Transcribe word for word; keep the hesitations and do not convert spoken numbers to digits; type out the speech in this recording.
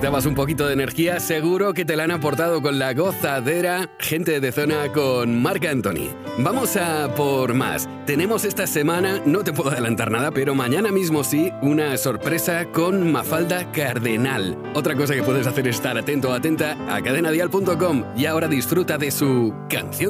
necesitabas un poquito de energía, seguro que te la han aportado con la gozadera Gente de Zona con Marc Anthony. Vamos a por más. Tenemos esta semana, no te puedo adelantar nada, pero mañana mismo sí, una sorpresa con Mafalda Cardenal. Otra cosa que puedes hacer es estar atento o atenta a cadena dial punto com y ahora disfruta de su canción